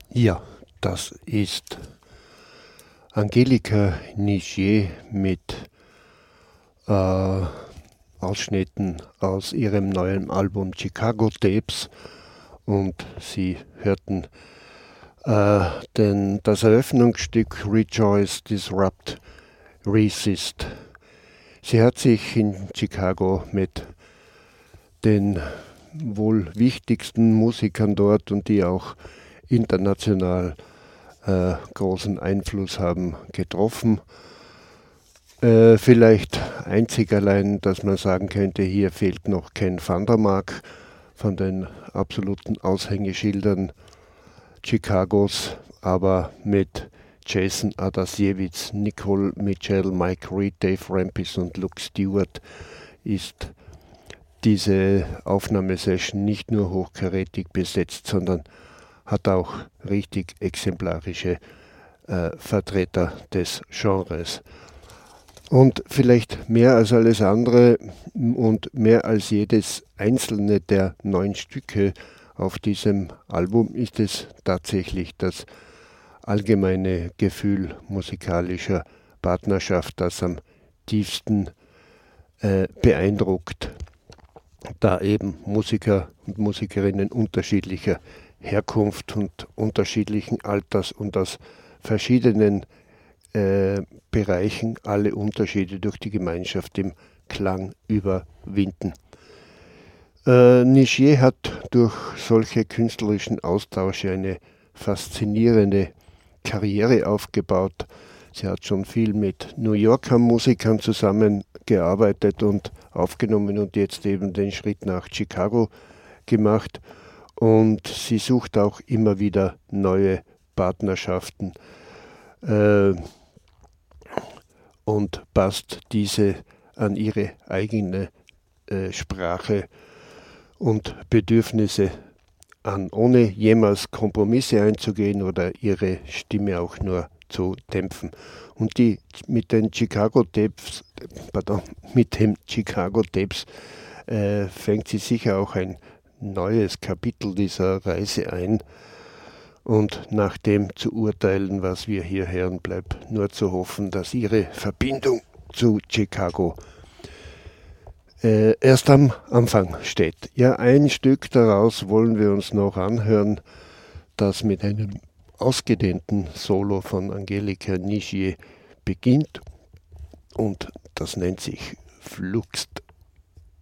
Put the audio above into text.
Ja, das ist Angelika Nigier mit Ausschnitten aus ihrem neuen Album Chicago Tapes, und Sie hörten das Eröffnungsstück Rejoice, Disrupt, Resist. Sie hat sich in Chicago mit den wohl wichtigsten Musikern dort und die auch international großen Einfluss haben, getroffen. Vielleicht einzig allein, dass man sagen könnte, hier fehlt noch Ken Vandermark von den absoluten Aushängeschildern Chicagos, aber mit Jason Adasiewicz, Nicole Mitchell, Mike Reed, Dave Rampis und Luke Stewart ist diese Aufnahmesession nicht nur hochkarätig besetzt, sondern hat auch richtig exemplarische Vertreter des Genres. Und vielleicht mehr als alles andere und mehr als jedes einzelne der 9 Stücke auf diesem Album ist es tatsächlich das allgemeine Gefühl musikalischer Partnerschaft, das am tiefsten beeindruckt, da eben Musiker und Musikerinnen unterschiedlicher Herkunft und unterschiedlichen Alters und aus verschiedenen Bereichen alle Unterschiede durch die Gemeinschaft im Klang überwinden. Nigier hat durch solche künstlerischen Austausche eine faszinierende Karriere aufgebaut. Sie hat schon viel mit New Yorker Musikern zusammengearbeitet und aufgenommen und jetzt eben den Schritt nach Chicago gemacht. Und sie sucht auch immer wieder neue Partnerschaften und passt diese an ihre eigene Sprache und Bedürfnisse an, ohne jemals Kompromisse einzugehen oder ihre Stimme auch nur zu dämpfen. Und mit dem Chicago Tapes fängt sie sicher auch ein neues Kapitel dieser Reise ein. Und nach dem zu urteilen, was wir hier hören, bleibt nur zu hoffen, dass ihre Verbindung zu Chicago erst am Anfang steht. Ja, ein Stück daraus wollen wir uns noch anhören, das mit einem ausgedehnten Solo von Angelika Nigier beginnt, und das nennt sich Fluxt.